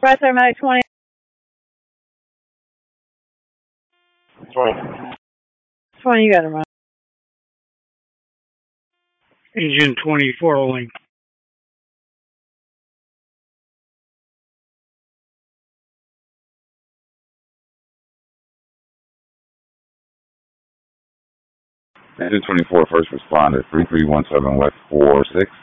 Right there, May 20. 20. 20, you got it, right. Engine 24 rolling. Engine 24, first responder, 3317 West 46.